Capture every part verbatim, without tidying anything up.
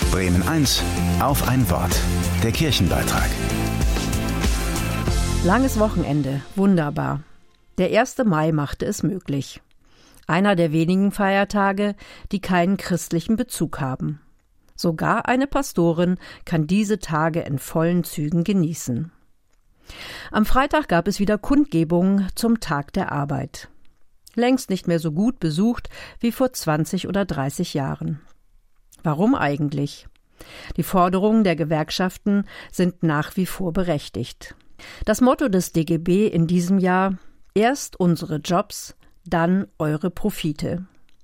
Bremen eins auf ein Wort. Der Kirchenbeitrag. Langes Wochenende, wunderbar. Der erste Mai machte es möglich. Einer der wenigen Feiertage, die keinen christlichen Bezug haben. Sogar eine Pastorin kann diese Tage in vollen Zügen genießen. Am Freitag gab es wieder Kundgebungen zum Tag der Arbeit. Längst nicht mehr so gut besucht wie vor zwanzig oder dreißig Jahren. Warum eigentlich? Die Forderungen der Gewerkschaften sind nach wie vor berechtigt. Das Motto des D G B in diesem Jahr: erst unsere Jobs, dann eure Profite.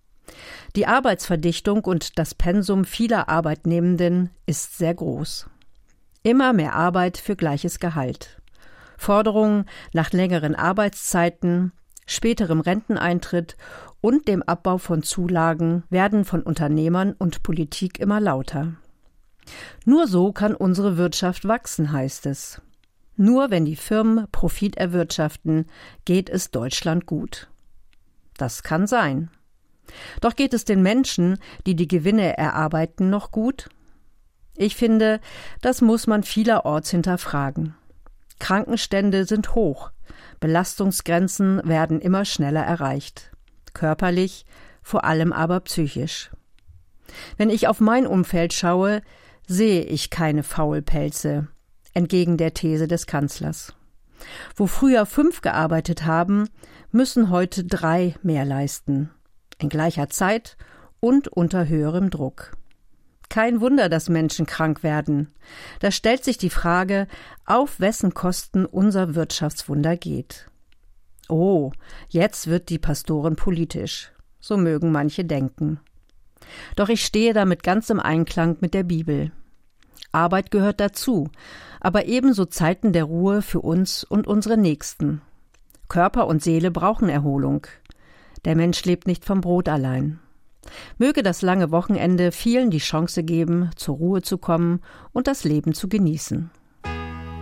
Die Arbeitsverdichtung und das Pensum vieler Arbeitnehmenden ist sehr groß. Immer mehr Arbeit für gleiches Gehalt. Forderungen nach längeren Arbeitszeiten, späterem Renteneintritt und dem Abbau von Zulagen werden von Unternehmern und Politik immer lauter. Nur so kann unsere Wirtschaft wachsen, heißt es. Nur wenn die Firmen Profit erwirtschaften, geht es Deutschland gut. Das kann sein. Doch geht es den Menschen, die die Gewinne erarbeiten, noch gut? Ich finde, das muss man vielerorts hinterfragen. Krankenstände sind hoch, Belastungsgrenzen werden immer schneller erreicht. Körperlich, vor allem aber psychisch. Wenn ich auf mein Umfeld schaue, sehe ich keine Faulpelze, entgegen der These des Kanzlers. Wo früher fünf gearbeitet haben, müssen heute drei mehr leisten. In gleicher Zeit und unter höherem Druck. Kein Wunder, dass Menschen krank werden. Da stellt sich die Frage, auf wessen Kosten unser Wirtschaftswunder geht. Oh, jetzt wird die Pastorin politisch. So mögen manche denken. Doch ich stehe damit ganz im Einklang mit der Bibel. Arbeit gehört dazu, aber ebenso Zeiten der Ruhe für uns und unsere Nächsten. Körper und Seele brauchen Erholung. Der Mensch lebt nicht vom Brot allein. Möge das lange Wochenende vielen die Chance geben, zur Ruhe zu kommen und das Leben zu genießen.